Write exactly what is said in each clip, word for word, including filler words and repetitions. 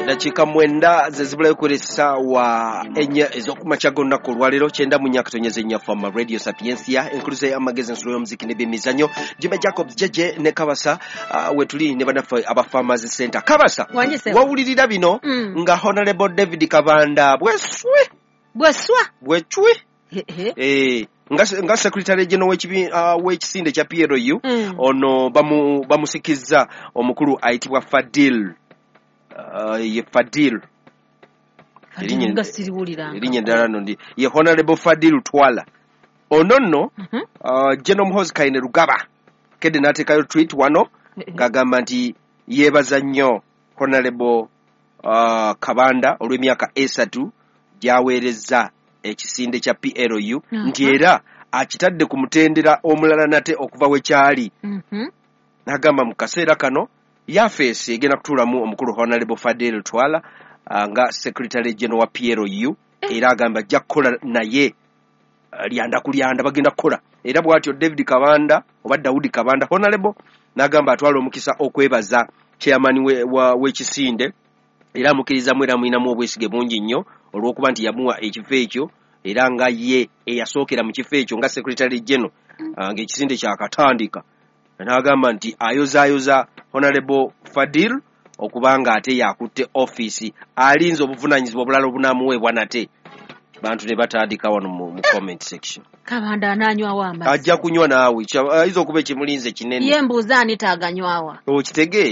Dakika mwenda zezibula yokulesa wa enya ezokumacha gonna ku lwalero kyenda mu nyaka tonyeze nya fama Radio Sapiencia inclusive amagezi nsuro yo muziki ne bemizanyo Jimmy Jacobs jeje ne Kabasa uh, wetuli ne banafa aba Farmers Center Kabasa wawulirira bino mm. nga Honorable David Kabanda bweswe bweswa bwechwe eh nga nga secretary general w'ekibi uh, w'ekisinde kya P L U mm. ono bamu bamusikiza omukulu ayitibwa Fadil uh, ye Fadil Fadil ngasiriwulira erinye ndala ndi ye Honorable Fadil Twala onono mm -hmm. uh, General Muhoozi Kayine Rugaba kede natekayo tweet wano gagamba nti yebaza nnyo Honorable uh, Kabanda olw'emyaka esatu gyaweereza ekisinde kya P L U uh -huh. nti era akitadde ku mutendera omulala nate okuva we kyali mhm mm nagamba mu kaseera kano yafeesi egenda kutulamu omukulu Honorable Fadil Twala uh, nga Secretary General wa P L U eh. era agamba ajja kukola naye uh, lyanda kulyanda bagenda kukola era bwatyo David Kabanda oba Daudi Kabanda Honorable nagamba atwala omukisa okwebaza chairman we w'ekisinde era mukiriza mwera mwinamu obwesige bungi nnyo olwokuba nti yamuwa ekifo ekyo era nga ye eyasookera mu kifo ekyo nga Secretary General uh, ng'ekisinde kyakatandika n'agamba nti ayozaayoza Honorable Fadil okubanga ate yakutte office alinze obuvunanyizibwa obulala obunaamuweebwa nate bantu ne batandika wano mu comment section Kabanda ananywawa amazzi ajja kunywa naawe ayinza okuba ekimulinze kinene ye mbuuza ani taaganywawa okitege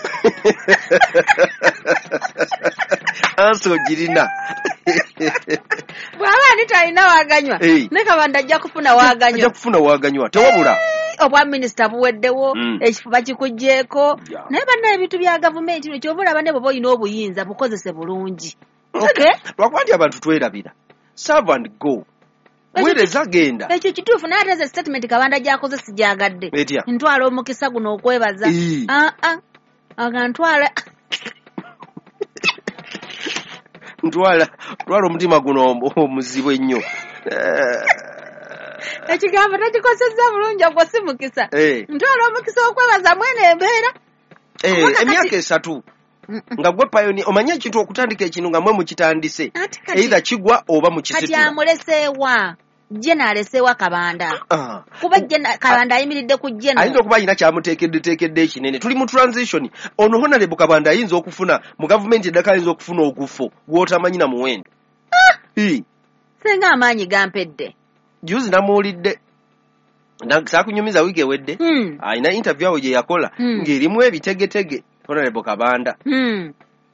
anso girina bwaba ani talina waaganywa hey. ne Kabanda ajja kufuna waaganywa ajja kufuna waaganywa tewabula obwa minister buweddewo mm. ekifuba kikujjeeko yeah. naye banna ebintu bya gavumenti bino kyobula bane bobo ino obuyinza bukozese bulungi okay lwakuba nti abantu twerabira serve and go weereza agenda ekyo kituufu naye ate statement Kabanda gyakoze sijagadde ntwala omukisa guno okwebaza ah ah agantwala ntwala ntwala omutima guno omuzibu ennyo ekigambo tekikosezza bulungi ogwosimukisa hey. ntwala omukisa okwebaza mwene embeera hey, emyaka esatu nga gwe payoni omanye ekintu okutandika ekintu nga mwe mukitandise either kigwa oba mukisitula kati amuleseewa jena aleseewa Kabanda uh, kuba jena Kabanda ayimiridde ku jena ayinza okuba ayina kyamuteekedde teekedde ekinene tuli mu transition ono Honorable Kabanda ayinza okufuna mu gavumenti eddaka ayinza okufuna ogufo gw'otamanyi na muwendo ah! senga amaanyi gampedde juzi namuwulidde saakunyumiza wiiki ewedde hmm. ayina interview awo gye yakola hmm. ng'erimu ebitegetege Honorable Kabanda hmm.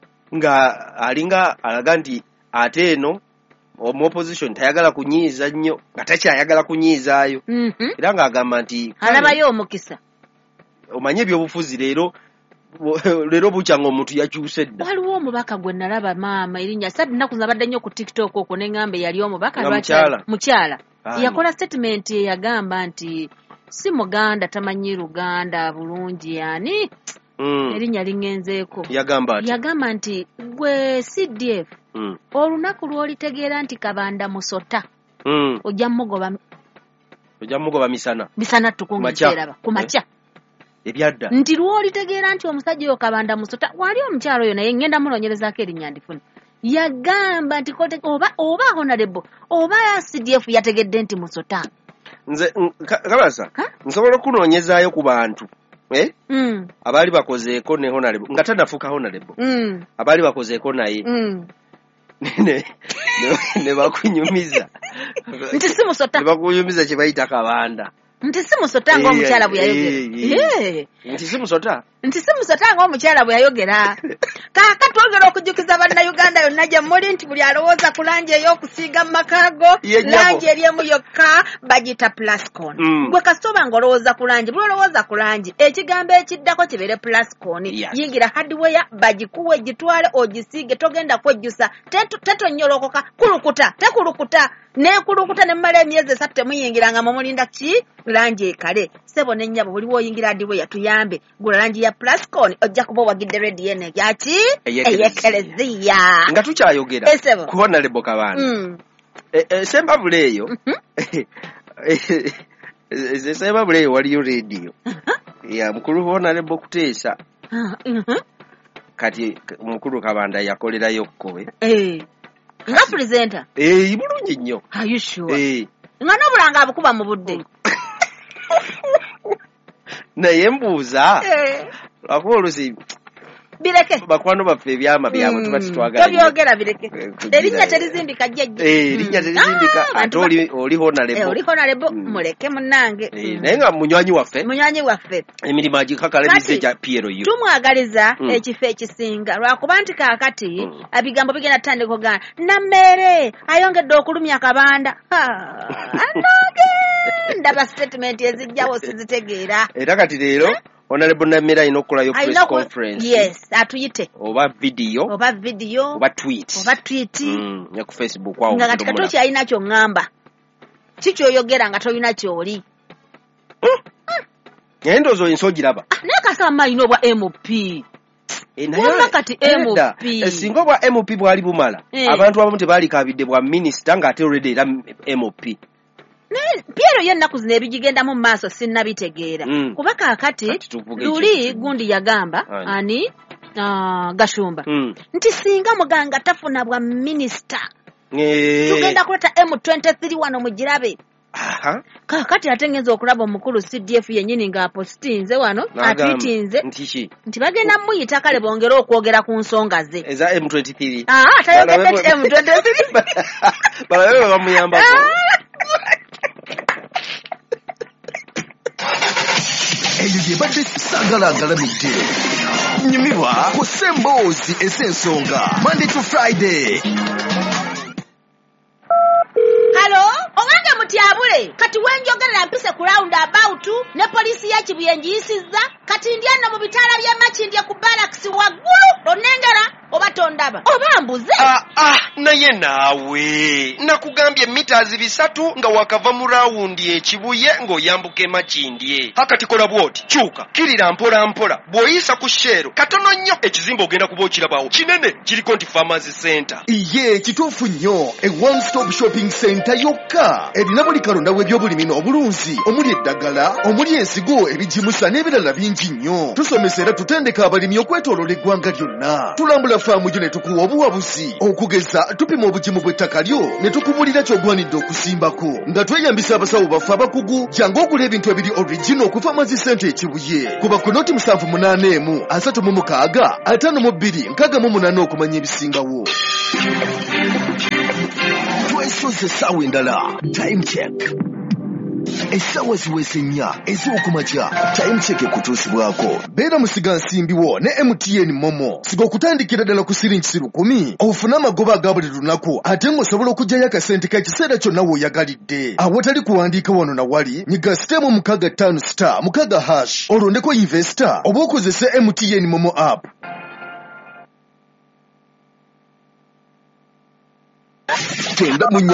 nga alinga alaga nti ate eno omu opposition tayagala kunyiiza nnyo nga takyayagala kunyiizaayo mm -hmm. era ng'agamba nti alabayo omukisa omanye ebyobufuzi leero leero bukyanga omuntu yakyuse dda waliwo omubaka gwe nalaba maama erinnya sadde nnaku zabadde nnyo ku TikTok okwo ne ngambe yali omubaka mukyala mukyala yakola statement yagamba nti si Muganda tamanyi Luganda bulungi yani mm. erinnya lingenzeeko yagamba yagamba nti gwe C D F mm. olunaku lw'olitegeera nti Kabanda musota mm. ojja mugoba ojja mugoba misana misana tukungiseraba ku makya ebyadda nti lw'olitegeera nti omusajja oyo Kabanda musota wali omukyalo oyo naye ngenda munoonyerezaako erinnya ndifuna yagamba nti oba oba Honorable oba C D F yategedde nti musota nze Kabasa nsobola okunoonyezaayo ku bantu eh mm. abali bakozeeko ne Honorable nga tanafuka Honorable mm. abali bakozeeko naye mm. ne ne bakunyumiza nti si musota ne bakunyumiza kye bayita Kabanda nti si musota nga omukyala bwe yayogera nti si musota nti si musota nga omukyala bwe yayogera kaaka twongera okujjukiza bannayuganda yonna gye muli nti buli alowooza ku langi ey'okusiiga mu makaago langi eri emu yokka bagita plascon mm. gwe kasitoba ng'olowooza ku langi buli olowooza ku langi ekigambo ekiddako kibeere plascon yes. yingira hardware bagikuwe gitwale ogisiige togenda kwejjusa tetonyolokoka kulukuta tekulukuta nekulukuta nemmala emyezi esatu temuyingiranga mumulinda ki langi ekale sebo n'ennyabo buli woyingira hardware tuyambe gula langi ya plascon ojja kuba wagidde ready ene yaki eyekelezia nga tukyayogera ku Honorable Kabanda mm. e, e, sembabule eyo sembabule eyo waliyo radio ya mukulu Honorable Kuteesa kati omukulu Kabanda yakolerayo kkobe eh nga presenter eh bulungi nnyo. Are you sure? Eh nga nobulanga abukuba mu budde naye mbuuza eh lwakuba olusi bireke bakwano baffe ebyama byabwe tuba titwagala tobyogera bireke erinnya terizimbika jjajja eh erinnya terizimbika ate oli oli honorable oli honorable muleke munnange naye nga munywanyi waffe munywanyi waffe emirimu agikakalamize gya P L U tumwagaliza ekifo ekisinga lwakuba nti kaakati ebigambo bigenda tutandika ogana nammere ayongedde okulumya Kabanda anage ndaba statement ezijjawo sizitegeera era kati leero Honorable Namira ino okolayo press conference. Yes, atuyite. Oba video. Oba video. Oba tweet. Oba tweet. Mm, ya ku Facebook wao. Nga katika tochi alina kyo ngamba. Chicho oyogera nga toyina kyoli. Yendo zo insogiraba. Ah, ne kasama ino bwa M P. Wamba kati M P. Esingo bwa M P bwali bumala. Abantu abamu tebali kabidde bwa minister nga ate already era M P. Ne Piero yenna kuzina ebigigenda mu maaso sinnabitegeera mm. kuba kaakati luli gundi yagamba ani uh, Gashumba mm. nti singa muganga tafuna bwa minister e... tugenda kuleta M twenty-three wano mugirabe aha kaakati atengenza okulaba omukulu C D F yennyini ng'apostinze wano atwitinze nti bagenda muyita kale bongere okwogera ku nsonga ze eza M twenty-three ah tayogedde M twenty-three balabe bamuyamba eyo yebadde sagalagalamidde nyumirwa ku Semboozi esensonga Monday to Friday. Hello owange mutyabule kati wenjogerera mpise ku round about ne polisi ya Kibuye njiyisizza kati ndiana mu bitala bya Makindye ku barracks waggulu onengera oba tondaba oba mbuze ah ah naye naawe nakugambye meters bisatu nga wakava mu round e Kibuye ng'oyambuke Makindye hakati kola bwoti chuka kirira mpola mpola boyisa ku shero katono nnyo ekizimbo ogenda kuba okirabawo kinene kiriko nti Farmers Center iye kituufu nnyo e one stop shopping center yokka erina buli kalonda w'ebyobulimi n'obulunzi omuli eddagala omuli ensigo ebijimusa n'ebirala bingi nnyo tusomesa era tutendeka abalimi okwetooloola eggwanga lyonna tulambula faamu gyo ne tukuwa obuwabuzi okugeza tupima obugimu bw'ettaka lyo ne tukubulira ky'ogwanidde okusimbako nga tweyambisa abasawo baffe abakugu jangu ogula ebintu ebiri original ku Farmers Center e Kibuye kuba ku noti musanvu munaana emu asatu mu mukaaga ataano mu bbiri nkaaga mu munaana okumanya ebisingawo. Twesoze essaawa endala time check essaawa ziweese nnya ez'okumakya time check ekutuusibwako beera musiga nsimbiwo ne M T N Momo siga okutandikira ddala ku siringi lukumi ofune amagoba aga buli lunaku ate ng'osobola okugyayo akasente k'ekiseera kyonna w'oyagalidde awatali kuwandiika wano na wali nyiga sitemu mukaaga ttaano star mukaaga hash olondeko investor oba okozese M T N Momo app. Tenda